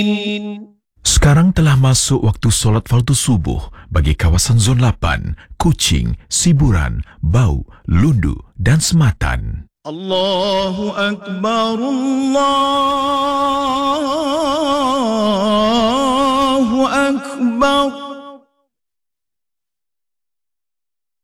Sekarang telah masuk waktu solat fardu subuh bagi kawasan Zon 8, Kuching, Siburan, Bau, Lundu dan Sematan. Allahu Akbar, Allahu Akbar.